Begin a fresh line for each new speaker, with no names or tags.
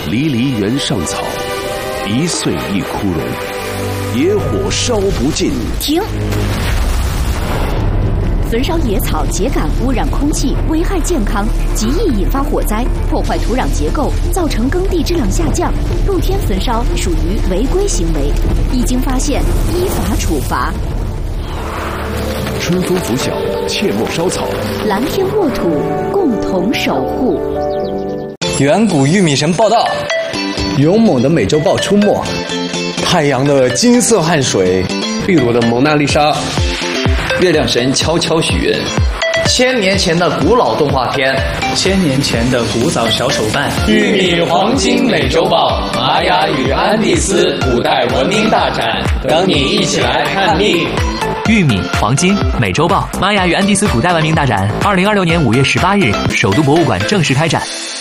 离离原上草，一岁一枯荣。野火烧不尽。
停！焚烧野草秸秆污染空气，危害健康，极易引发火灾，破坏土壤结构，造成耕地质量下降。露天焚烧属于违规行为，一经发现依法处罚。
春风拂晓，切莫烧草。
蓝天沃土，共同守护。
远古玉米神报道，
勇猛的美洲豹出没，
太阳的金色汗水，
秘鲁的蒙娜丽莎，
月亮神悄悄许愿，1000年前的古老动画片
，1000年前的古早小手办，
玉米黄金美洲豹，玛雅与安第斯古代文明大展，等你一起来看腻。
玉米、黄金、美洲豹、玛雅与安第斯古代文明大展，2026年5月18日，首都博物馆正式开展。